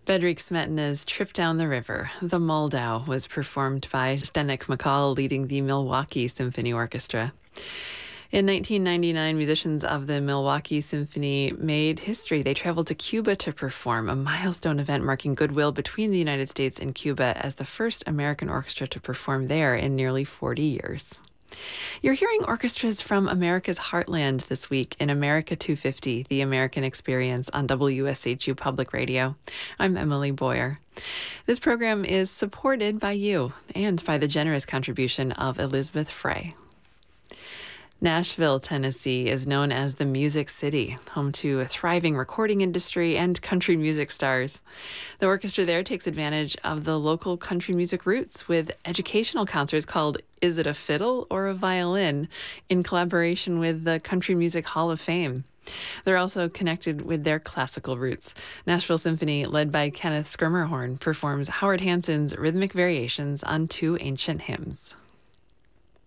Bedřich Smetana's Trip Down the River, the Moldau, was performed by Zdeněk Makal leading the Milwaukee Symphony Orchestra. In 1999, musicians of the Milwaukee Symphony made history. They traveled to Cuba to perform, a milestone event marking goodwill between the United States and Cuba as the first American orchestra to perform there in nearly 40 years. You're hearing orchestras from America's Heartland this week in America 250, The American Experience on WSHU Public Radio. I'm Emily Boyer. This program is supported by you and by the generous contribution of Elizabeth Frey. Nashville, Tennessee is known as the Music City, home to a thriving recording industry and country music stars. The orchestra there takes advantage of the local country music roots with educational concerts called Is It a Fiddle or a Violin, in collaboration with the Country Music Hall of Fame. They're also connected with their classical roots. Nashville Symphony, led by Kenneth Schermerhorn, performs Howard Hanson's rhythmic variations on two ancient hymns.